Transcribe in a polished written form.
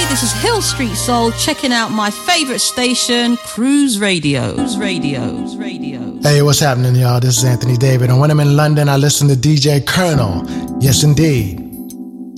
This is Hill Street Soul, checking out my favorite station, Cruise Radio. Cruise Radio. Hey, what's happening, y'all? This is Anthony David, and when I'm in London, I listen to DJ Colonel. Yes, indeed.